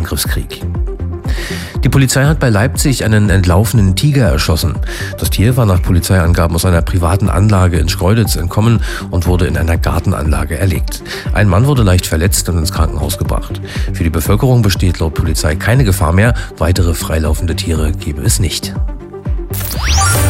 Angriffskrieg. Die Polizei hat bei Leipzig einen entlaufenen Tiger erschossen. Das Tier war nach Polizeiangaben aus einer privaten Anlage in Schkeuditz entkommen und wurde in einer Gartenanlage erlegt. Ein Mann wurde leicht verletzt und ins Krankenhaus gebracht. Für die Bevölkerung besteht laut Polizei keine Gefahr mehr. Weitere freilaufende Tiere gebe es nicht.